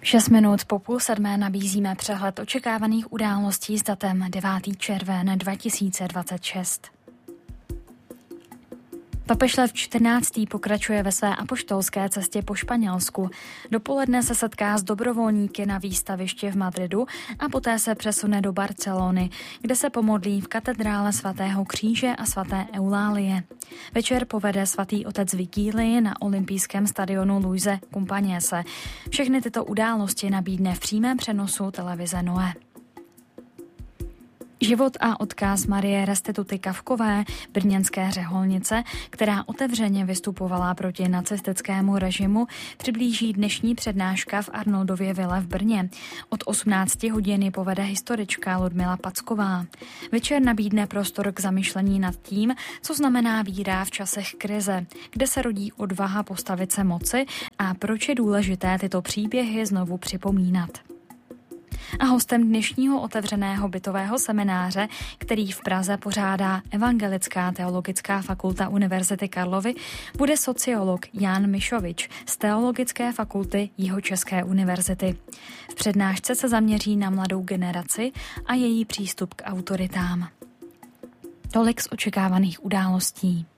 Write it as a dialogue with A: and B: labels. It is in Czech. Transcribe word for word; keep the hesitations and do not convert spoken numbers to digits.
A: Šest minut po půl sedmé nabízíme přehled očekávaných událostí s datem devátého června dva tisíce dvacet šest. Papež Lev čtrnáctý pokračuje ve své apoštolské cestě po Španělsku. Dopoledne se setká s dobrovolníky na výstavišti v Madridu a poté se přesune do Barcelony, kde se pomodlí v katedrále svatého Kříže a svaté Eulálie. Večer povede svatý otec vigílii na olympijském stadionu Luise Companese. Všechny tyto události nabídne v přímém přenosu televize Noé. Život a odkaz Marie Restituty Kavkové, brněnské řeholnice, která otevřeně vystupovala proti nacistickému režimu, přiblíží dnešní přednáška v Arnoldově vile v Brně. Od osmnácti hodin povede historička Ludmila Packová. Večer nabídne prostor k zamyšlení nad tím, co znamená víra v časech krize, kde se rodí odvaha postavit se moci a proč je důležité tyto příběhy znovu připomínat. A hostem dnešního otevřeného bytového semináře, který v Praze pořádá Evangelická teologická fakulta Univerzity Karlovy, bude sociolog Jan Mišovič z Teologické fakulty Jihočeské univerzity. V přednášce se zaměří na mladou generaci a její přístup k autoritám. Tolik z očekávaných událostí.